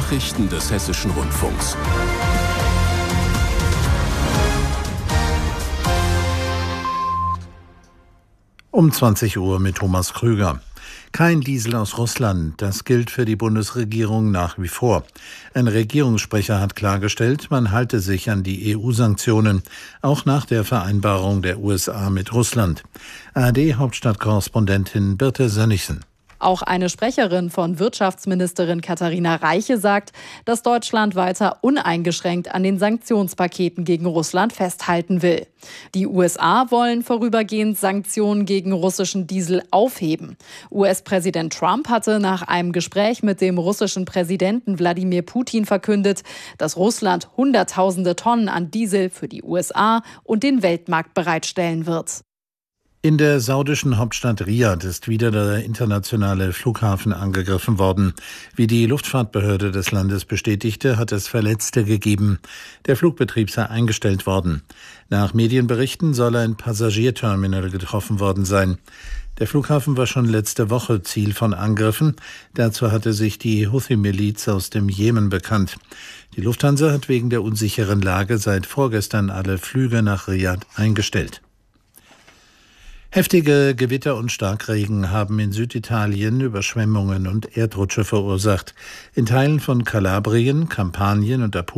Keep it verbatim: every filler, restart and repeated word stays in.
Nachrichten des Hessischen Rundfunks. Um zwanzig Uhr mit Thomas Krüger. Kein Diesel aus Russland, das gilt für die Bundesregierung nach wie vor. Ein Regierungssprecher hat klargestellt, man halte sich an die E U-Sanktionen, auch nach der Vereinbarung der U S A mit Russland. A R D-Hauptstadtkorrespondentin Birte Sönnigsen. Auch eine Sprecherin von Wirtschaftsministerin Katharina Reiche sagt, dass Deutschland weiter uneingeschränkt an den Sanktionspaketen gegen Russland festhalten will. Die U S A wollen vorübergehend Sanktionen gegen russischen Diesel aufheben. U S-Präsident Trump hatte nach einem Gespräch mit dem russischen Präsidenten Wladimir Putin verkündet, dass Russland Hunderttausende Tonnen an Diesel für die U S A und den Weltmarkt bereitstellen wird. In der saudischen Hauptstadt Riad ist wieder der internationale Flughafen angegriffen worden. Wie die Luftfahrtbehörde des Landes bestätigte, hat es Verletzte gegeben. Der Flugbetrieb sei eingestellt worden. Nach Medienberichten soll ein Passagierterminal getroffen worden sein. Der Flughafen war schon letzte Woche Ziel von Angriffen. Dazu hatte sich die Houthi-Miliz aus dem Jemen bekannt. Die Lufthansa hat wegen der unsicheren Lage seit vorgestern alle Flüge nach Riad eingestellt. Heftige Gewitter und Starkregen haben in Süditalien Überschwemmungen und Erdrutsche verursacht. In Teilen von Kalabrien, Kampanien und Apulien